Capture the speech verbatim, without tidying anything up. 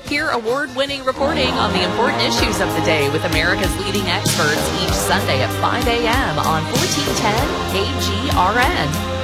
Hear award-winning reporting on the important issues of the day with America's leading experts each Sunday at five a.m. on fourteen ten K G R N.